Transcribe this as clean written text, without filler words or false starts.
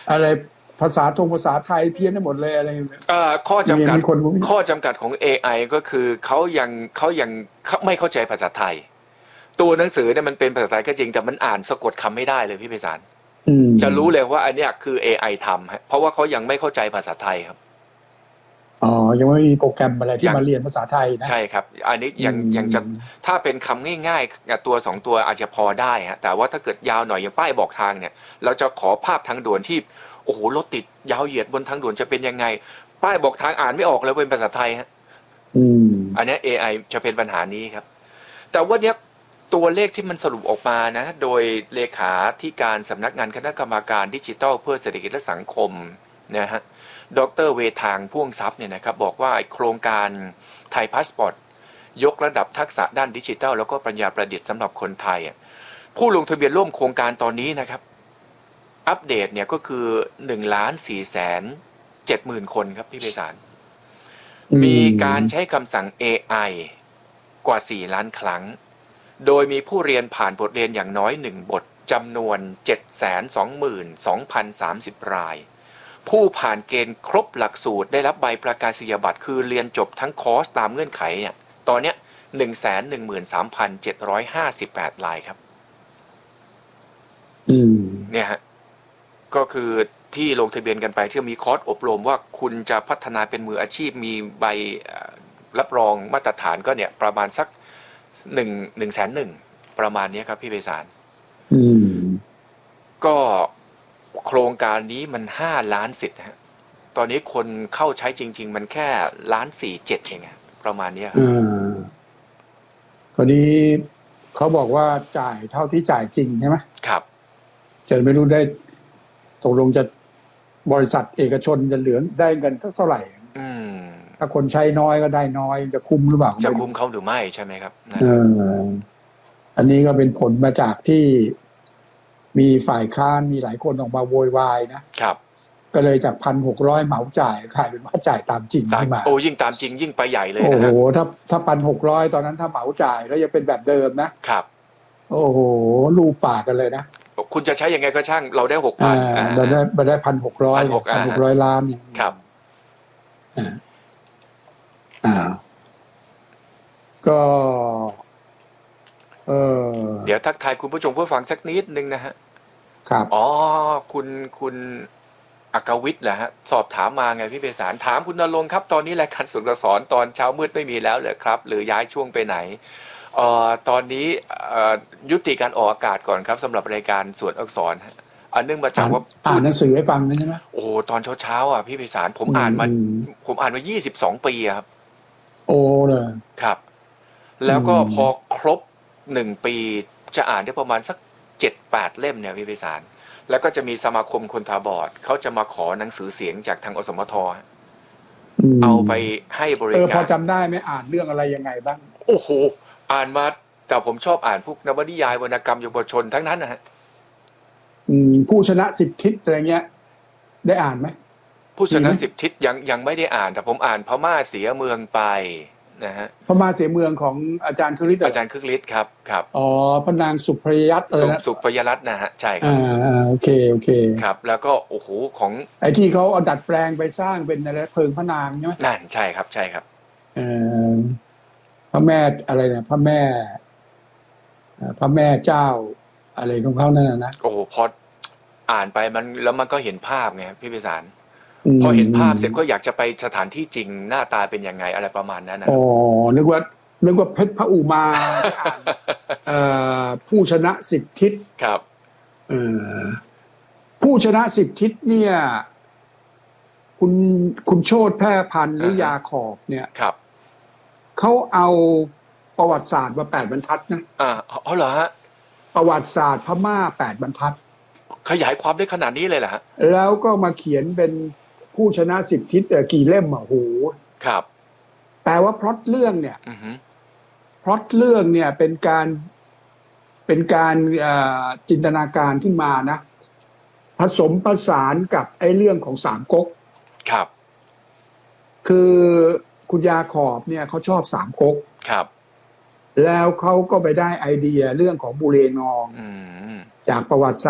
อะไรภาษาไทยเพี้ยนไปหมดเลยอะไรข้อจำกัดมีคนของ AI ก็คือเขายังไม่เข้าใจภาษาไทยตัวหนังสือเนี่ยมันเป็นภาษาไทยก็จริงแต่มันอ่านสะกดคำไม่ได้เลยพี่ไพศาลจะรู้เลยว่าอันเนี้ยคือ AI ทำฮะเพราะว่าเขายังไม่เข้าใจภาษาไทยครับอ๋อยังไม่มีโปรแกรมอะไรที่มาเรียนภาษาไทยนะใช่ครับอันนี้ยังจะถ้าเป็นคำง่ายๆตัว2ตัวอาจจะพอได้ฮะแต่ว่าถ้าเกิดยาวหน่อยอย่างป้ายบอกทางเนี่ยเราจะขอภาพทางด่วนที่โอ้โหรถติดยาวเหยียดบนทางด่วนจะเป็นยังไงป้ายบอกทางอ่านไม่ออกเลยเป็นภาษาไทยฮะอันนี้ AI จะเป็นปัญหานี้ครับแต่ว่าเนี้ยตัวเลขที่มันสรุปออกมานะโดยเลขาธิการสำนักงานคณะกรรมการดิจิทัลเพื่อเศรษฐกิจและสังคมนะฮะดร.เวทางพ่วงทรัพย์เนี่ยนะครับบอกว่าโครงการไทยพาสปอร์ตยกระดับทักษะด้านดิจิทัลแล้วก็ปัญญาประดิษฐ์สำหรับคนไทยผู้ลงทะเบียนร่วมโครงการตอนนี้นะครับอัปเดตเนี่ยก็คือ1,470,000 คนครับพี่ไพศาลมีการใช้คำสั่ง AI กว่า4 ล้านครั้งโดยมีผู้เรียนผ่านบทเรียนอย่างน้อย1บทจำนวน 722,2,030 รายผู้ผ่านเกณฑ์ครบหลักสูตรได้รับใบประกาศนียบัตรคือเรียนจบทั้งคอร์สตามเงื่อนไขเนี่ยตอนเนี้ย 113,758 รายครับเนี่ยฮะก็คือที่ลงทะเบียนกันไปที่มีคอร์สอบรมว่าคุณจะพัฒนาเป็นมืออาชีพมีใบรับรองมาตรฐานก็เนี่ยประมาณสัก1,100,000ประมาณนี้ครับพี่ไพศาลก็โครงการนี้มัน5 ล้านสิทธิ์ฮะตอนนี้คนเข้าใช้จริงๆมันแค่1,470,000เองประมาณนี้ครับตอนนี้เขาบอกว่าจ่ายเท่าที่จ่ายจริงใช่ไหมครับจะไม่รู้ได้ตกลงจะบริษัทเอกชนจะเหลือได้เงินเท่าไหร่ถ้าคนใช้น้อยก็ได้น้อยจะคุ้มหรือเปล่าจะคุ้มเขาหรือไม่ใช่ไหมครับอันนี้ก็เป็นผลมาจากที่มีฝ่ายค้านมีหลายคนออกมาโวยวายนะครับก็เลยจาก1,600เหมาจ่ายกลายเป็นว่าจ่ายตามจริงขึ้นมาโอ้ยิ่งตามจริงยิ่งไปใหญ่เลยนะโอ้โหถ้า1,600ตอนนั้นถ้าเหมาจ่ายก็ยังเป็นแบบเดิมนะครับโอ้โหลูปากกันเลยนะคุณจะใช้ยังไงก็ช่างเราได้ 6,000 ได้1,600 ล้านเนี่ยครับก็เดี๋ยวทักทายคุณผู้ชมผู้ฟังสักนิดนึงนะฮะครับอ๋อคุณอักวิทย์แหละฮะสอบถามมาไงพี่ไพศาลถามคุณณรงค์ครับตอนนี้รายการสวนสอนตอนเช้ามืดไม่มีแล้วเลยครับหรือย้ายช่วงไปไหนตอนนี้ยุติการออกอากาศก่อนครับสำหรับรายการสวนอักษรเนื่องมาจากว่าอ่านหนังสือให้ฟังใช่ไหมโอ้ตอนเช้าพี่ไพศาลผมอ่านมา22 ปีครับโอ้เลยครับแล้วก็พอครบ1 ปีจะอ่านได้ประมาณสัก 7-8 เล่มเนี่ยพี่ไพศาลแล้วก็จะมีสมาคมคนตาบอดเขาจะมาขอหนังสือเสียงจากทางอสมทเอาไปให้บริการพอจำได้ไหมอ่านเรื่องอะไรยังไงบ้างโอ้โหอ่านมาแต่ผมชอบอ่านพวกนวนิยายวรรณกรรมเยาวชนทั้งนั้นนะฮะผู้ชนะ10 ทิศอะไรเงี้ยได้อ่านไหมผู้ชนะ10 ทิศยังไม่ได้อ่านแต่ผมอ่านพม่าเสียเมืองไปนะฮะพม่าเสียเมืองของอาจารย์คึกฤทธิ์อาจารย์คึกฤทธิ์ครับพระนางสุพยรัตน์สุพยรัตน์นะฮะใช่ครับโอเคครับแล้วก็โอ้โหของไอ้ที่เขาเอาดัดแปลงไปสร้างเป็นอะไรเพลิงพระนางใช่ไหมนั่นใช่ครับพระแม่อะไรเนี่ยพระแม่เจ้าอะไรของเขานั่นนะโอ้โหพออ่านไปมันก็เห็นภาพไงพี่ไพศาลพอเห็นภาพเสร็จก็อยากจะไปสถานที่จริงหน้าตาเป็นยังไงอะไรประมาณนั้นนะนึกว่าเพชรพระอุมาผู้ชนะ10 ทิศครับผู้ชนะ10 ทิศเนี่ยคุณโชติแพร่พันธ์หรือยาขอบเนี่ยครับเขาเอาประวัติศาสตร์มา8 บรรทัดนะเหรอฮะประวัติศาสตร์พม่า8 บรรทัดขยายความได้ขนาดนี้เลยเหรอฮะแล้วก็มาเขียนเป็นผู้ชนะ10 ทิศกี่เล่มโหครับแต่ว่าพล็อตเรื่องเนี่ยพล็อตเรื่องเนี่ยเป็นการจินตนาการขึ้นมานะผสมผสานกับไอ้เรื่องของ3 ก๊กครับคือคุณยาขอบเนี่ยเขาชอบ3 ก๊กครับแล้วเขาก็ไปได้ไอเดียเรื่องของบุเรงนองจากประวัติ